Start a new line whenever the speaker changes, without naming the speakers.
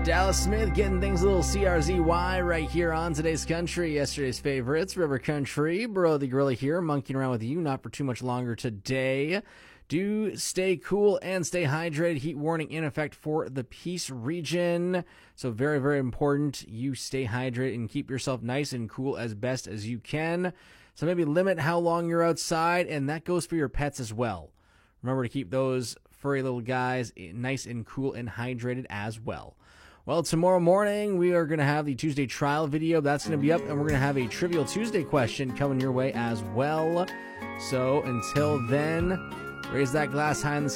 Dallas Smith getting things a little CRZY right here on Today's Country. Yesterday's favorites, River Country. Bro the Gorilla here, monkeying around with you, not for too much longer today. Do stay cool and stay hydrated. Heat warning in effect for the Peace region. So very, very important you stay hydrated and keep yourself nice and cool as best as you can. So maybe limit how long you're outside, and that goes for your pets as well. Remember to keep those furry little guys nice and cool and hydrated as well. Well, tomorrow morning, we are going to have the Tuesday trial video. That's going to be up, and we're going to have a Trivial Tuesday question coming your way as well. So until then, raise that glass high in the